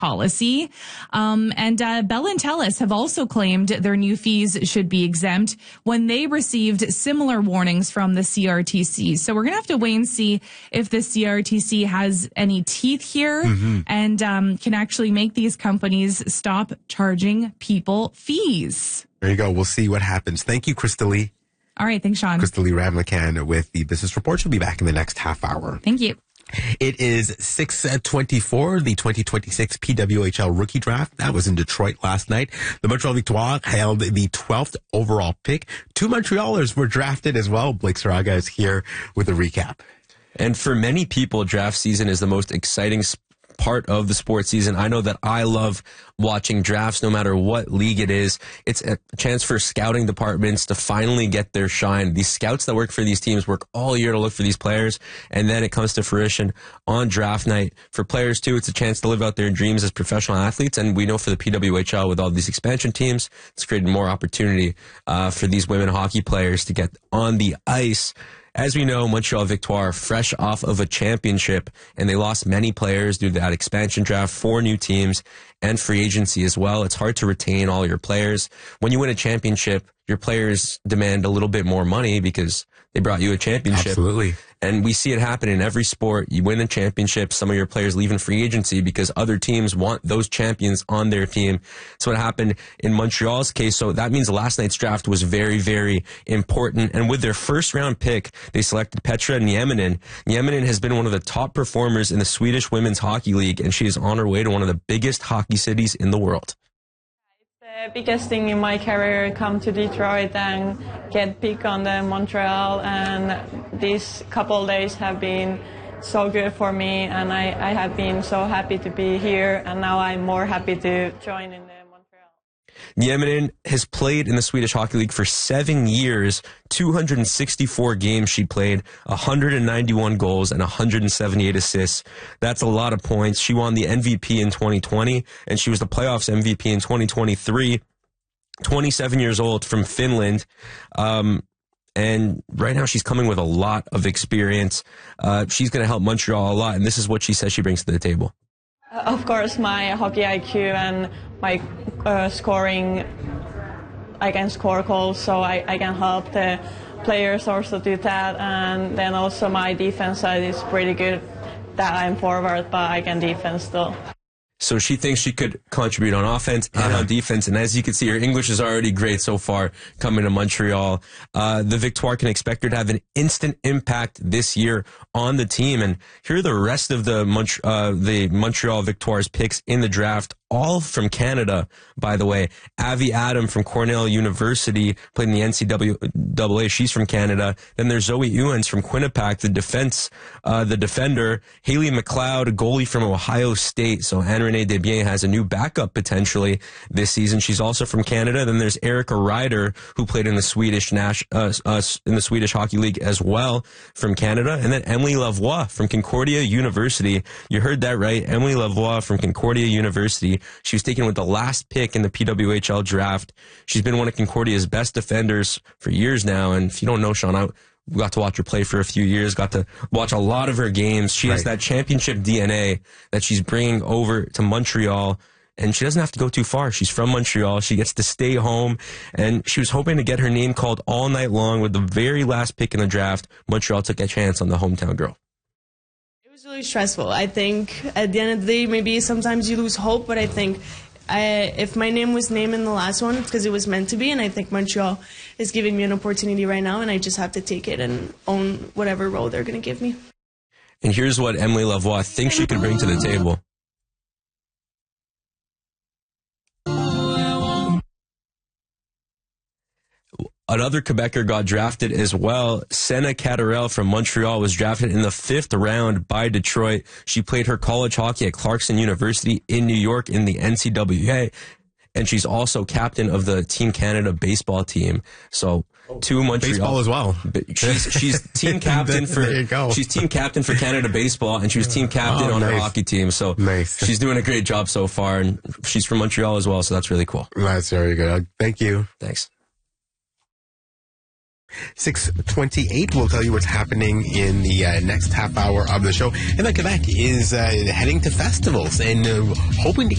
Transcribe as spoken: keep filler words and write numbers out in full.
policy. Um, and uh, Bell and Telus have also claimed their new fees should be exempt when they received similar warnings from the C R T C. So we're going to have to wait and see if the C R T C has any teeth here mm-hmm. and um, can actually make these companies stop charging people fees. There you go. We'll see what happens. Thank you, Krista Lee. All right. Thanks, Sean. Krista Lee Ravlican with the Business Report. She'll be back in the next half hour. Thank you. It is six twenty-four, the twenty twenty-six P W H L Rookie Draft. That was in Detroit last night. The Montreal Victoire held the twelfth overall pick. Two Montrealers were drafted as well. Blake Saraga is here with a recap. And for many people, draft season is the most exciting part of the sports season. I know that I love watching drafts no matter what league it is. It's a chance for scouting departments to finally get their shine. These scouts that work for these teams work all year to look for these players, and then it comes to fruition on draft night. For players too, it's a chance to live out their dreams as professional athletes, and we know for the P W H L with all these expansion teams, it's created more opportunity uh, for these women hockey players to get on the ice. As we know, Montreal Victoire fresh off of a championship, and they lost many players due to that expansion draft, four new teams, and free agency as well. It's hard to retain all your players. When you win a championship, your players demand a little bit more money because they brought you a championship. Absolutely. And we see it happen in every sport. You win a championship, some of your players leave in free agency because other teams want those champions on their team. That's what happened in Montreal's case. So that means last night's draft was very, very important. And with their first round pick, they selected Petra Nieminen. Nieminen has been one of the top performers in the Swedish Women's Hockey League, and she is on her way to one of the biggest hockey cities in the world. The biggest thing in my career, come to Detroit and get picked on the Montreal, and these couple of days have been so good for me, and I, I have been so happy to be here, and now I'm more happy to join in the Montreal. Nieminen has played in the Swedish Hockey League for seven years, two hundred sixty-four games she played, one hundred ninety-one goals, and one hundred seventy-eight assists. That's a lot of points. She won the M V P in twenty twenty, and she was the playoffs M V P in twenty twenty-three. twenty-seven years old, from Finland. Um, and right now she's coming with a lot of experience. Uh, she's going to help Montreal a lot, and this is what she says she brings to the table. Uh, of course, my hockey I Q and my uh, scoring, I can score goals, so I, I can help the players also do that. And then also my defense side is pretty good, that I'm forward, but I can defense still. So she thinks she could contribute on offense and uh-huh. on defense. And as you can see, her English is already great so far coming to Montreal. Uh, the Victoire can expect her to have an instant impact this year on the team. And here are the rest of the, Mont- uh, the Montreal Victoire's picks in the draft, all from Canada, by the way. Avi Adam from Cornell University, played in the N C double A. She's from Canada. Then there's Zoe Ewens from Quinnipiac, the defense, uh, the defender. Haley McLeod, a goalie from Ohio State. So Anne-Renee Desbiens has a new backup potentially this season. She's also from Canada. Then there's Erica Ryder, who played in the Swedish Nash, uh, uh, in the Swedish Hockey League as well, from Canada. And then Emily Lavoie from Concordia University. You heard that right. Emily Lavoie from Concordia University. She was taken with the last pick in the P W H L draft. She's been one of Concordia's best defenders for years now. And if you don't know, Sean, I got to watch her play for a few years, got to watch a lot of her games. She right. has that championship D N A that she's bringing over to Montreal. And she doesn't have to go too far. She's from Montreal. She gets to stay home. And she was hoping to get her name called all night long. With the very last pick in the draft, Montreal took a chance on the hometown girl. It was really stressful. I think at the end of the day, maybe sometimes you lose hope, but I think I, if my name was named in the last one, it's because it was meant to be, and I think Montreal is giving me an opportunity right now, and I just have to take it and own whatever role they're going to give me. And here's what Emily Lavoie thinks she could bring to the table. Another Quebecer got drafted as well. Senna Catterell from Montreal was drafted in the fifth round by Detroit. She played her college hockey at Clarkson University in New York in the N C double A. And she's also captain of the Team Canada baseball team. So two Montreal. Baseball as well. She's, she's team captain for, there you go. She's team captain for Canada baseball, and she was team captain oh, on nice. her hockey team. So nice. She's doing a great job so far. And she's from Montreal as well. So that's really cool. That's very good. Thank you. Thanks. six twenty-eight, we'll tell you what's happening in the uh, next half hour of the show. And then Quebec is uh, heading to festivals and uh, hoping to